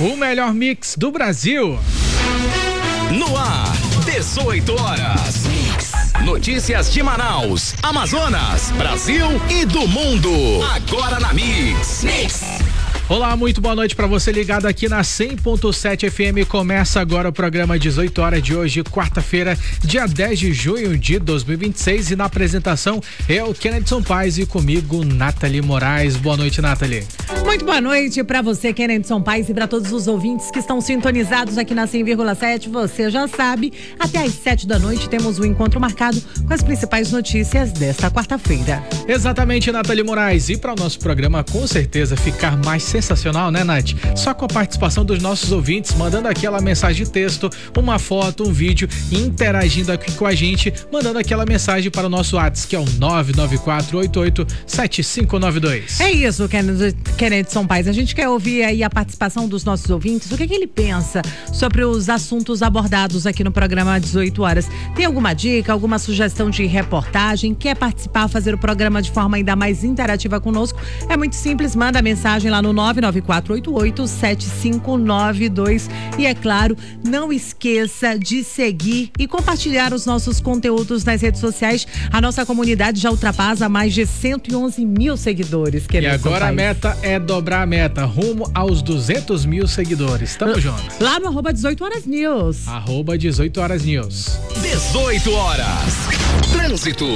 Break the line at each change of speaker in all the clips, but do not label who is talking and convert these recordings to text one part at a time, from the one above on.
O melhor mix do Brasil.
No ar, 18 horas. Notícias de Manaus, Amazonas, Brasil e do mundo. Agora na Mix.
Olá, muito boa noite para você ligado aqui na 100.7 FM. Começa agora o programa 18 horas de hoje, quarta-feira, dia 10 de junho de 2026. E na apresentação é o Kennedson Paes e comigo, Nathalie Moraes. Boa noite, Nathalie.
Muito boa noite para você, Kennedson Paes, e para todos os ouvintes que estão sintonizados aqui na 100,7. Você já sabe, até às 7 da noite temos um encontro marcado com as principais notícias desta quarta-feira.
Exatamente, Nathalie Moraes. E para o nosso programa, com certeza, ficar mais sensacional, né, Nath? Só com a participação dos nossos ouvintes, mandando aquela mensagem de texto, uma foto, um vídeo, interagindo aqui com a gente, mandando aquela mensagem para o nosso WhatsApp, que é o 994887592.
É isso, Kennedson Paes. A gente quer ouvir aí a participação dos nossos ouvintes, o que ele pensa sobre os assuntos abordados aqui no programa 18 horas. Tem alguma dica, alguma sugestão de reportagem? Quer participar, fazer o programa de forma ainda mais interativa conosco? É muito simples, manda mensagem lá no 994887592. E é claro, não esqueça de seguir e compartilhar os nossos conteúdos nas redes sociais. A nossa comunidade já ultrapassa mais de 111 mil seguidores.
E agora a meta é dobrar a meta, rumo aos 200 mil seguidores. Tamo junto.
Lá no @18horas-news.
@18horas-news.
18 horas. Trânsito.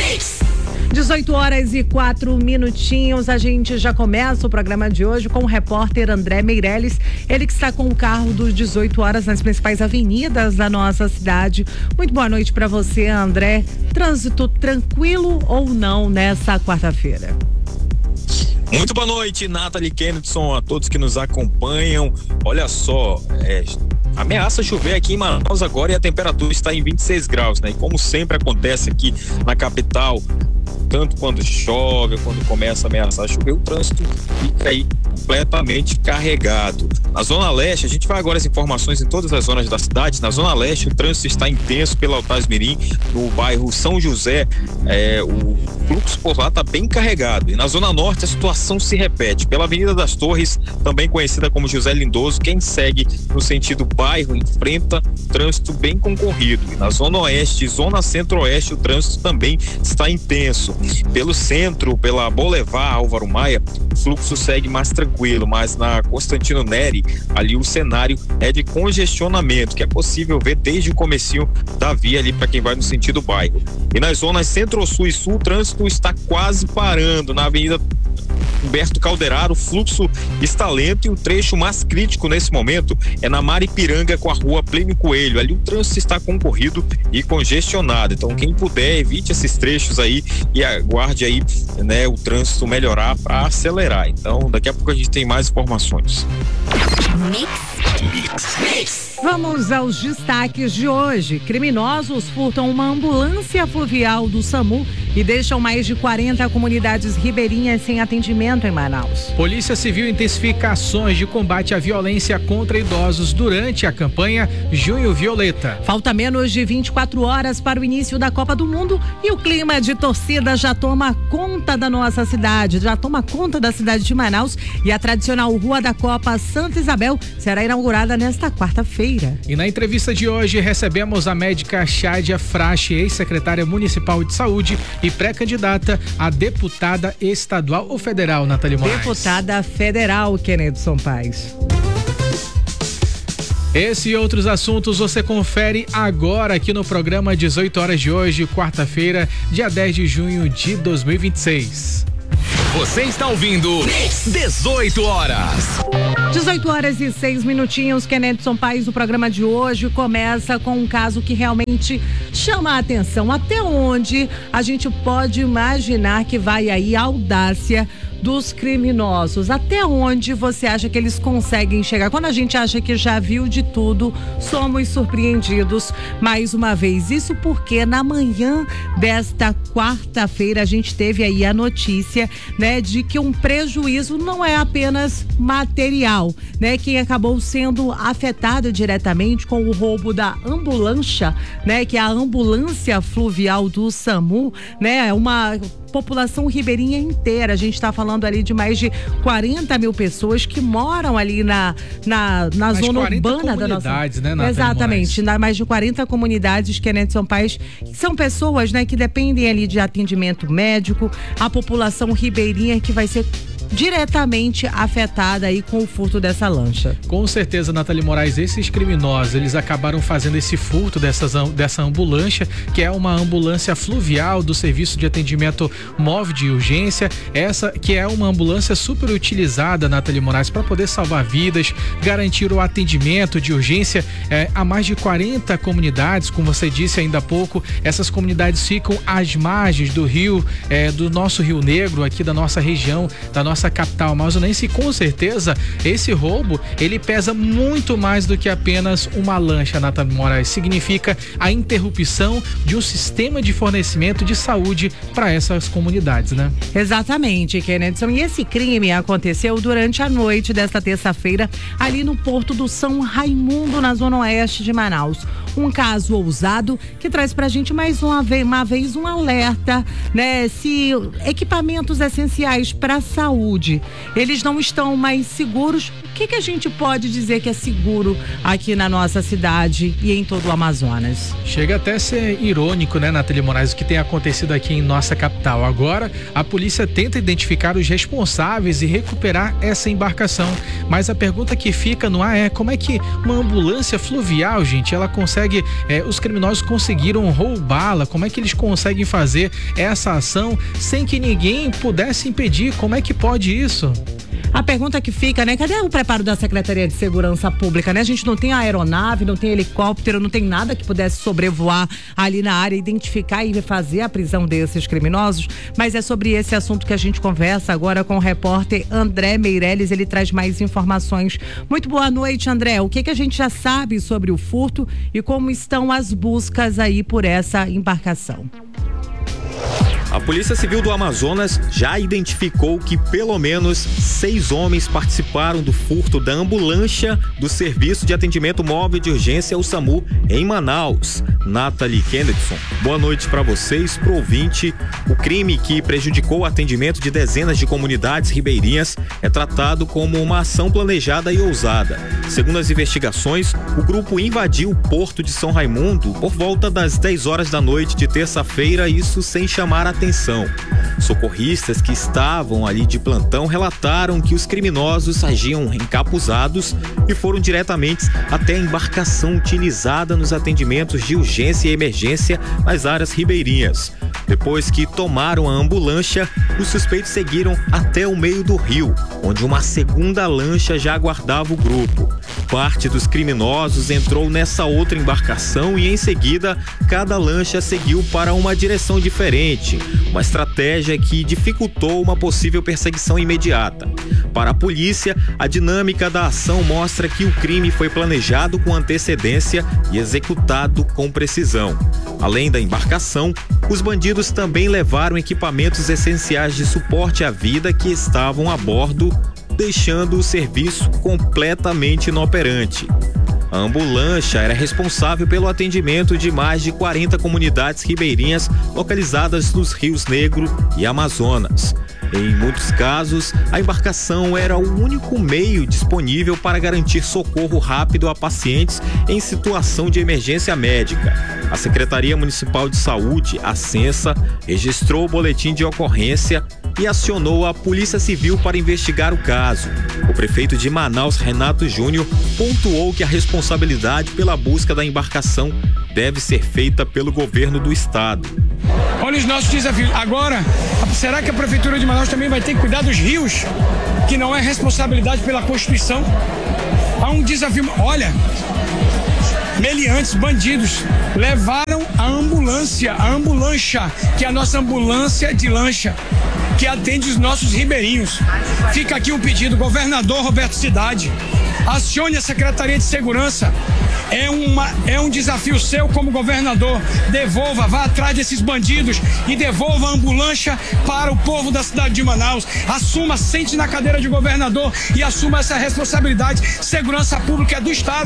18 horas e 4 minutinhos. A gente já começa o programa de hoje com o repórter André Meirelles. Ele que está com o carro dos 18 horas nas principais avenidas da nossa cidade. Muito boa noite para você, André. Trânsito tranquilo ou não nessa quarta-feira?
Muito boa noite, Nathalie, Kennedson, a todos que nos acompanham. Olha só, ameaça chover aqui em Manaus agora e a temperatura está em 26 graus, né? E como sempre acontece aqui na capital, tanto quando chove, quando começa a ameaçar chover, o trânsito fica aí completamente carregado. Na Zona Leste, a gente vai agora as informações em todas as zonas da cidade. Na Zona Leste, o trânsito está intenso pela Altaz Mirim, no bairro São José, o fluxo por lá está bem carregado. E na Zona Norte, a situação se repete. Pela Avenida das Torres, também conhecida como José Lindoso, quem segue no sentido bairro enfrenta trânsito bem concorrido. E na Zona Oeste e Zona Centro-Oeste, o trânsito também está intenso. Pelo centro, pela Boulevard Álvaro Maia, o fluxo segue mais tranquilo, mas na Constantino Neri, ali o cenário é de congestionamento, que é possível ver desde o comecinho da via ali para quem vai no sentido bairro. E nas zonas Centro-Sul e Sul, o trânsito está quase parando. Na Avenida Humberto Calderaro, o fluxo está lento e o trecho mais crítico nesse momento é na Maripiranga com a rua Plínio Coelho. Ali o trânsito está concorrido e congestionado. Então quem puder, evite esses trechos aí e aguarde aí, né, o trânsito melhorar para acelerar. Então daqui a pouco a gente tem mais informações.
Vamos aos destaques de hoje. Criminosos furtam uma ambulância fluvial do SAMU e deixam mais de 40 comunidades ribeirinhas sem atendimento em Manaus.
Polícia Civil intensifica ações de combate à violência contra idosos durante a campanha Junho Violeta.
Falta menos de 24 horas para o início da Copa do Mundo e o clima de torcida já toma conta da nossa cidade, já toma conta da cidade de Manaus, e a tradicional Rua da Copa Santa Isabel será inaugurada nesta quarta-feira.
E na entrevista de hoje recebemos a médica Chádia Frache, ex-secretária municipal de saúde e pré-candidata a deputada estadual ou federal, Nathalie Moraes?
Deputada federal, Kennedson Paes.
Esse e outros assuntos você confere agora aqui no programa 18 horas de hoje, quarta-feira, dia 10 de junho de 2026.
Você está ouvindo 18 horas.
18 horas e 6 minutinhos, Kennedson Paes. O programa de hoje começa com um caso que realmente chama a atenção. Até onde a gente pode imaginar que vai aí a audácia dos criminosos? Até onde você acha que eles conseguem chegar? Quando a gente acha que já viu de tudo, somos surpreendidos mais uma vez. Isso porque na manhã desta quarta-feira a gente teve aí a notícia, né, de que um prejuízo não é apenas material, né, que acabou sendo afetado diretamente com o roubo da ambulância, né, que é a ambulância fluvial do SAMU, né, uma população ribeirinha inteira. A gente está falando ali de mais de 40 mil pessoas que moram ali na zona urbana da nossa...
né,
exatamente, mais de 40 comunidades, Kennedy Sampaio, são pessoas, né, que dependem ali de atendimento médico, a população ribeirinha que vai ser diretamente afetada aí com o furto dessa lancha.
Com certeza, Nathalie Moraes, esses criminosos, eles acabaram fazendo esse furto dessa ambulância, que é uma ambulância fluvial do Serviço de Atendimento Móvel de Urgência, essa que é uma ambulância super utilizada, Nathalie Moraes, para poder salvar vidas, garantir o atendimento de urgência a mais de 40 comunidades, como você disse ainda há pouco. Essas comunidades ficam às margens do rio, do nosso Rio Negro, aqui da nossa região, da nossa capital amazonense, e com certeza esse roubo, ele pesa muito mais do que apenas uma lancha, Nathalie Moraes. Significa a interrupção de um sistema de fornecimento de saúde para essas comunidades, né?
Exatamente, Kennedy. E esse crime aconteceu durante a noite desta terça-feira ali no Porto do São Raimundo, na zona oeste de Manaus. Um caso ousado que traz pra gente mais uma vez um alerta, né? Se equipamentos essenciais para a saúde, eles não estão mais seguros, o que a gente pode dizer que é seguro aqui na nossa cidade e em todo o Amazonas?
Chega até a ser irônico, né, Nathalie Moraes, o que tem acontecido aqui em nossa capital. Agora, a polícia tenta identificar os responsáveis e recuperar essa embarcação. Mas a pergunta que fica no ar é: como é que uma ambulância fluvial, gente, ela consegue, os criminosos conseguiram roubá-la? Como é que eles conseguem fazer essa ação sem que ninguém pudesse impedir? Como é que pode isso?
A pergunta que fica, né? Cadê o preparo da Secretaria de Segurança Pública, né? A gente não tem aeronave, não tem helicóptero, não tem nada que pudesse sobrevoar ali na área, identificar e fazer a prisão desses criminosos. Mas é sobre esse assunto que a gente conversa agora com o repórter André Meirelles. Ele traz mais informações. Muito boa noite, André. O que a gente já sabe sobre o furto e como estão as buscas aí por essa embarcação?
A Polícia Civil do Amazonas já identificou que pelo menos 6 homens participaram do furto da ambulância do Serviço de Atendimento Móvel de Urgência, o SAMU, em Manaus. Nathalie Kennedson, boa noite para vocês, pro ouvinte. O crime que prejudicou o atendimento de dezenas de comunidades ribeirinhas é tratado como uma ação planejada e ousada. Segundo as investigações, o grupo invadiu o Porto de São Raimundo por volta das 10 horas da noite de terça-feira, isso sem chamar a atenção. Socorristas que estavam ali de plantão relataram que os criminosos agiam encapuzados e foram diretamente até a embarcação utilizada nos atendimentos de urgência e emergência nas áreas ribeirinhas. Depois que tomaram a ambulância, os suspeitos seguiram até o meio do rio, onde uma segunda lancha já aguardava o grupo. Parte dos criminosos entrou nessa outra embarcação e em seguida cada lancha seguiu para uma direção diferente, uma estratégia que dificultou uma possível perseguição imediata. Para a polícia, a dinâmica da ação mostra que o crime foi planejado com antecedência e executado com precisão. Além da embarcação, os bandidos também levaram equipamentos essenciais de suporte à vida que estavam a bordo, deixando o serviço completamente inoperante. A ambulância era responsável pelo atendimento de mais de 40 comunidades ribeirinhas localizadas nos Rios Negro e Amazonas. Em muitos casos, a embarcação era o único meio disponível para garantir socorro rápido a pacientes em situação de emergência médica. A Secretaria Municipal de Saúde, a Censa, registrou o boletim de ocorrência e acionou a Polícia Civil para investigar o caso. O prefeito de Manaus, Renato Júnior, pontuou que a responsabilidade pela busca da embarcação deve ser feita pelo governo do estado.
Olha os nossos desafios. Agora, será que a Prefeitura de Manaus também vai ter que cuidar dos rios, que não é responsabilidade pela Constituição? Há um desafio. Olha, meliantes, bandidos, levaram a ambulância, que é a nossa ambulância de lancha, que atende os nossos ribeirinhos. Fica aqui um pedido, governador Roberto Cidade, acione a Secretaria de Segurança. É um desafio seu como governador. Devolva, vá atrás desses bandidos e devolva a ambulância para o povo da cidade de Manaus. Assuma, sente na cadeira de governador e assuma essa responsabilidade. Segurança pública é do Estado.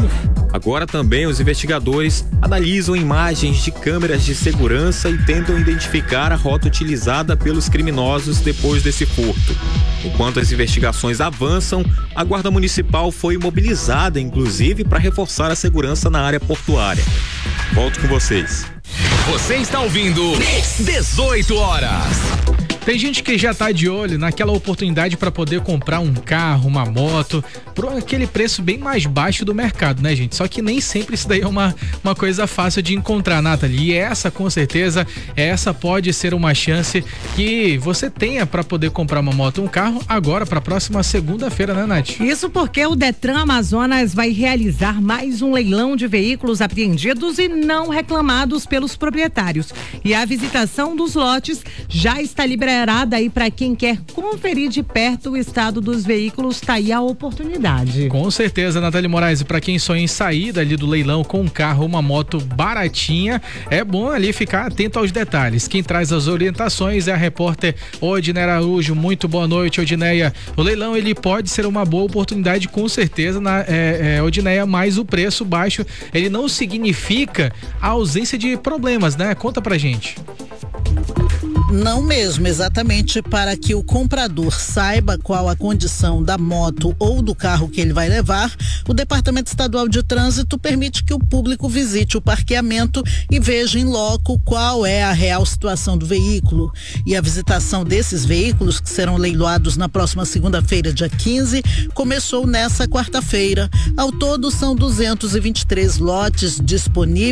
Agora também os investigadores analisam imagens de câmeras de segurança e tentam identificar a rota utilizada pelos criminosos depois desse furto. Enquanto as investigações avançam, a Guarda Municipal foi mobilizada, inclusive, para reforçar a segurança na área portuária. Volto com vocês.
Você está ouvindo 18 horas.
Tem gente que já tá de olho naquela oportunidade para poder comprar um carro, uma moto, por aquele preço bem mais baixo do mercado, né, gente? Só que nem sempre isso daí é uma coisa fácil de encontrar, Nathalie. E essa, com certeza, essa pode ser uma chance que você tenha para poder comprar uma moto, um carro, agora para a próxima segunda-feira, né, Nath?
Isso porque o Detran Amazonas vai realizar mais um leilão de veículos apreendidos e não reclamados pelos proprietários. E a visitação dos lotes já está liberada aí para quem quer conferir de perto o estado dos veículos. Tá aí a oportunidade.
Com certeza, Nathalie Moraes, e para quem sonha em sair dali do leilão com um carro ou uma moto baratinha, é bom ali ficar atento aos detalhes. Quem traz as orientações é a repórter Odineia Araújo. Muito boa noite, Odineia. O leilão, ele pode ser uma boa oportunidade, com certeza, Odineia, mas o preço baixo, ele não significa a ausência de problemas, né? Conta pra gente.
Não mesmo, exatamente para que o comprador saiba qual a condição da moto ou do carro que ele vai levar, o Departamento Estadual de Trânsito permite que o público visite o parqueamento e veja em loco qual é a real situação do veículo. E a visitação desses veículos, que serão leiloados na próxima segunda-feira, dia 15, começou nessa quarta-feira. Ao todo, são 223 lotes disponíveis